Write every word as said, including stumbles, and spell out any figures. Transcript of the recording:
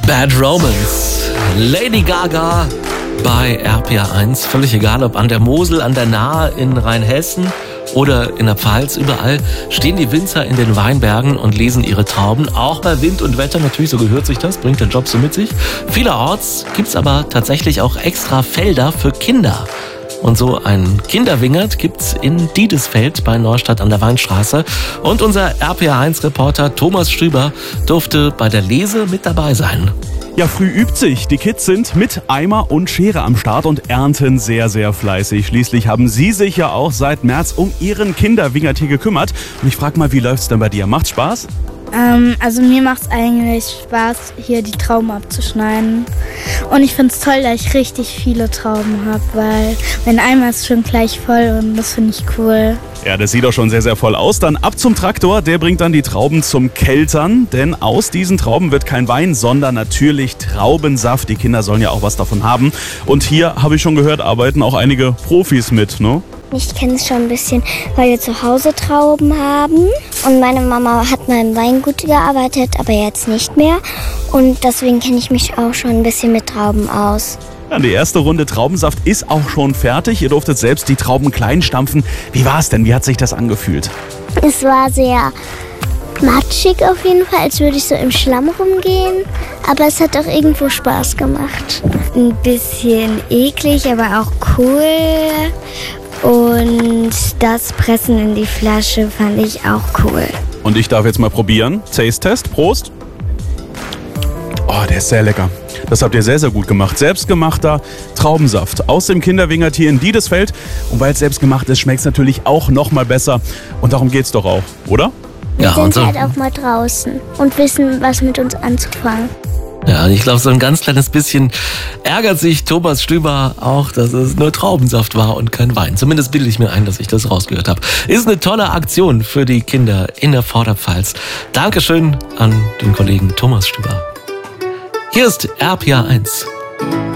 Bad Romance, Lady Gaga bei R P R eins. Völlig egal, ob an der Mosel, an der Nahe, in Rheinhessen oder in der Pfalz. Überall stehen die Winzer in den Weinbergen und lesen ihre Trauben. Auch bei Wind und Wetter, natürlich, so gehört sich das, bringt der Job so mit sich. Vielerorts gibt's aber tatsächlich auch extra Felder für Kinder. Und so ein Kinderwingert gibt's in Diedesfeld bei Neustadt an der Weinstraße. Und unser R P R eins Reporter Thomas Stüber durfte bei der Lese mit dabei sein. Ja, früh übt sich. Die Kids sind mit Eimer und Schere am Start und ernten sehr, sehr fleißig. Schließlich haben sie sich ja auch seit März um ihren Kinderwingert hier gekümmert. Und ich frage mal, wie läuft's denn bei dir? Macht's Spaß? Ähm, also mir macht es eigentlich Spaß, hier die Trauben abzuschneiden. Und ich finde es toll, dass ich richtig viele Trauben habe, weil mein Eimer ist schon gleich voll und das finde ich cool. Ja, das sieht doch schon sehr, sehr voll aus. Dann ab zum Traktor, der bringt dann die Trauben zum Keltern. Denn aus diesen Trauben wird kein Wein, sondern natürlich Traubensaft. Die Kinder sollen ja auch was davon haben. Und hier, habe ich schon gehört, arbeiten auch einige Profis mit, ne? Ich kenne es schon ein bisschen, weil wir zu Hause Trauben haben. Und meine Mama hat mal im Weingut gearbeitet, aber jetzt nicht mehr. Und deswegen kenne ich mich auch schon ein bisschen mit Trauben aus. Ja, die erste Runde Traubensaft ist auch schon fertig. Ihr durftet selbst die Trauben klein stampfen. Wie war es denn? Wie hat sich das angefühlt? Es war sehr matschig auf jeden Fall, als würde ich so im Schlamm rumgehen. Aber es hat auch irgendwo Spaß gemacht. Ein bisschen eklig, aber auch cool. Und das Pressen in die Flasche fand ich auch cool. Und ich darf jetzt mal probieren. Taste-Test. Prost. Oh, der ist sehr lecker. Das habt ihr sehr, sehr gut gemacht. Selbstgemachter Traubensaft aus dem Kinderwingert hier in Diedesfeld. Und weil es selbstgemacht ist, schmeckt es natürlich auch noch mal besser. Und darum geht's doch auch, oder? Wir Ja, und sind so. halt auch mal draußen und wissen, was mit uns anzufangen. Ja, ich glaube, so ein ganz kleines bisschen ärgert sich Thomas Stüber auch, dass es nur Traubensaft war und kein Wein. Zumindest bilde ich mir ein, dass ich das rausgehört habe. Ist eine tolle Aktion für die Kinder in der Vorderpfalz. Dankeschön an den Kollegen Thomas Stüber. Hier ist R P R eins.